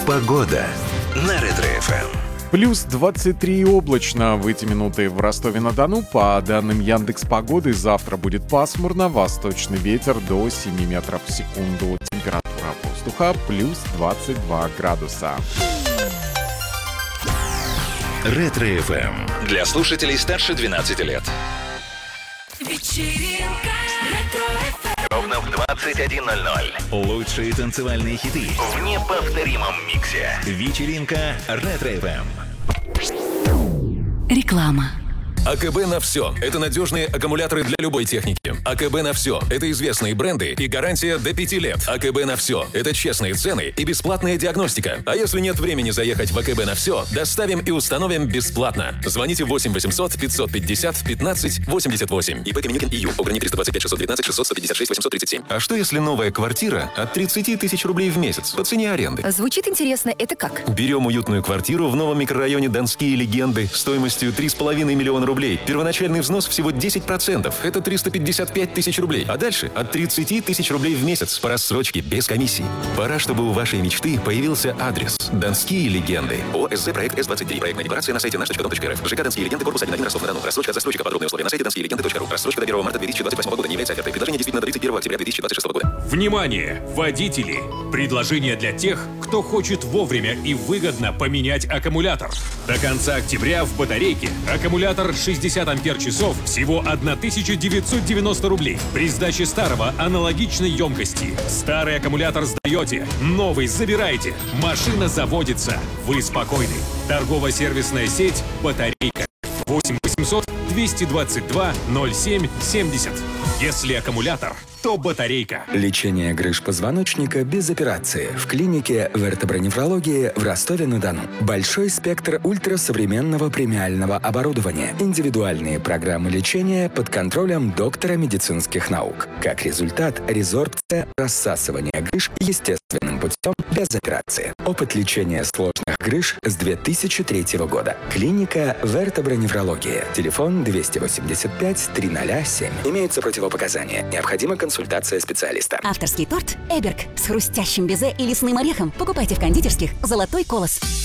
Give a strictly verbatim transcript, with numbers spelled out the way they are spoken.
Погода на Ретро-ФМ. Плюс двадцать три облачно в эти минуты в Ростове-на-Дону. По данным Яндекс.Погоды, завтра будет пасмурно, восточный ветер до семи метров в секунду. Температура воздуха плюс двадцать два градуса. Ретро-ФМ. Для слушателей старше двенадцати лет. Вечеринка Ретро-ФМ. Ровно в двадцать один ноль ноль. Лучшие танцевальные хиты в неповторимом миксе. Вечеринка Ретро-ФМ. Реклама. АКБ на все. Это надежные аккумуляторы для любой техники. АКБ на все. Это известные бренды и гарантия до пяти лет. АКБ на все. Это честные цены и бесплатная диагностика. А если нет времени заехать в АКБ на все, доставим и установим бесплатно. Звоните восемь восемьсот пятьсот пятьдесят пятнадцать восемьдесят восемь. ИП Каменюкин ИЮ. Ограничение триста двадцать пять шестьсот девятнадцать шестьсот сто пятьдесят шесть восемьсот тридцать семь. А что если новая квартира от тридцати тысяч рублей в месяц по цене аренды? Звучит интересно. Это как? Берем уютную квартиру в новом микрорайоне Донские легенды стоимостью три с половиной миллиона рублей. Первоначальный взнос всего десять процентов. Это триста пятьдесят пять тысяч рублей. А дальше от тридцати тысяч рублей в месяц по рассрочке без комиссии. Пора, чтобы у вашей мечты появился адрес. Донские легенды. ОСЗ проект С двадцать три. Проектная декларация на сайте наш точка дом точка эр эф. ЖК Донские легенды, корпус один, Ростов-на-Дону. Рассрочка от застройщика. Подробные условия на сайте донские легенды точка ру. Рассрочка до первого марта две тысячи двадцать восьмого года не является офертой. Предложение действительно до тридцать первого октября две тысячи двадцать шестого года. Внимание, водители! Предложение для тех, кто хочет вовремя и выгодно поменять аккумулятор. До конца октября в батарейке аккумулятор шестьдесят ампер-часов всего тысяча девятьсот девяносто рублей. При сдаче старого аналогичной емкости. Старый аккумулятор сдаете, новый забираете. Машина заводится. Вы спокойны. Торгово-сервисная сеть «Батарейка». восемь восемьсот двести двадцать два ноль семь семьдесят. Если аккумулятор, то батарейка. Лечение грыж позвоночника без операции в клинике вертобронефрологии в Ростове-на-Дону. Большой спектр ультрасовременного премиального оборудования. Индивидуальные программы лечения под контролем доктора медицинских наук. Как результат, резорбция, рассасывание грыж естественным путем без операции. Опыт лечения сложных грыж с две тысячи третьего года. Клиника вертобронефрологии. Телефон двести восемьдесят пять триста семь. Имеются противопоказания. Необходима консультация специалиста. Авторский торт «Эберг» с хрустящим безе и лесным орехом покупайте в кондитерских «Золотой колос».